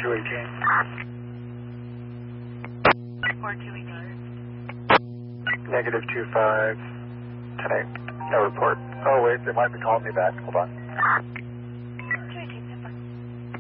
4218. 4218. Negative 25. 10-8. No report. Oh, wait, they might be calling me back. Hold on.